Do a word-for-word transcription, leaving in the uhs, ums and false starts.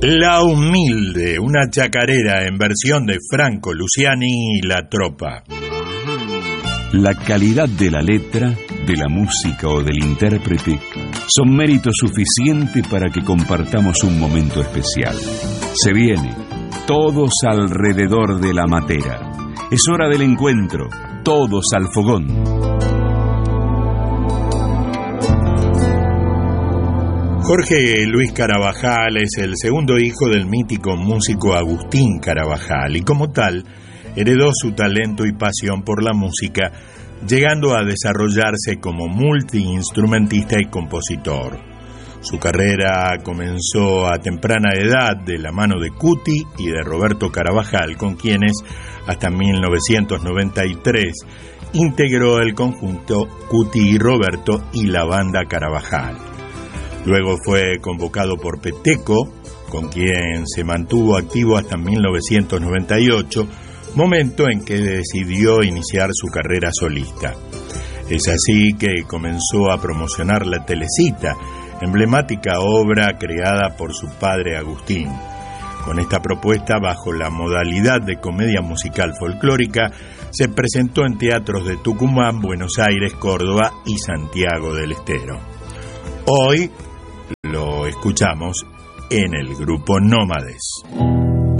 La Humilde, una chacarera en versión de Franco Luciani y La Tropa. La calidad de la letra, de la música o del intérprete son mérito suficiente para que compartamos un momento especial. Se viene, todos alrededor de la matera. Es hora del encuentro, todos al fogón. Jorge Luis Carabajal es el segundo hijo del mítico músico Agustín Carabajal y como tal heredó su talento y pasión por la música, llegando a desarrollarse como multiinstrumentista y compositor. Su carrera comenzó a temprana edad de la mano de Cuti y de Roberto Carabajal, con quienes hasta mil novecientos noventa y tres integró el conjunto Cuti y Roberto y la banda Carabajal. Luego fue convocado por Peteco, con quien se mantuvo activo hasta mil novecientos noventa y ocho, momento en que decidió iniciar su carrera solista. Es así que comenzó a promocionar la Telecita, emblemática obra creada por su padre Agustín. Con esta propuesta, bajo la modalidad de comedia musical folclórica, se presentó en teatros de Tucumán, Buenos Aires, Córdoba y Santiago del Estero. Hoy lo escuchamos en el grupo Nómades.